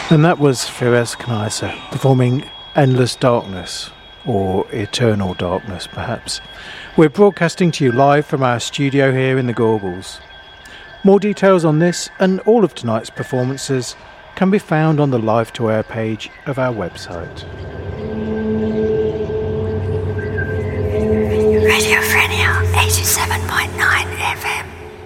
And that was Firas Knaisa performing Endless Darkness, or Eternal Darkness perhaps. We're broadcasting to you live from our studio here in the Gorbals. More details on this and all of tonight's performances can be found on the Live to Air page of our website.